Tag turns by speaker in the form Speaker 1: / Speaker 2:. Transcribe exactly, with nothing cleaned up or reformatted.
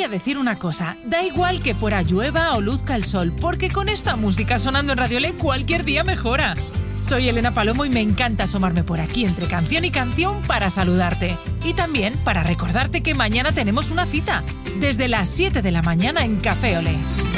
Speaker 1: voy a decir una cosa, da igual que fuera llueva o luzca el sol, porque con esta música sonando en Radiolé cualquier día mejora. Soy Elena Palomo y me encanta asomarme por aquí entre canción y canción para saludarte. Y también para recordarte que mañana tenemos una cita, desde las siete de la mañana en Café Olé.